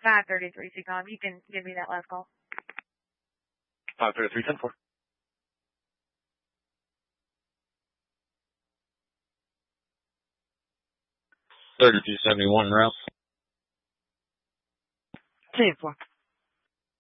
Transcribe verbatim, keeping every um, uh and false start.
five thirty-three, C COM. You can give me that last call. five thirty-three, ten four. thirty-two seventy-one, Ralph. ten four.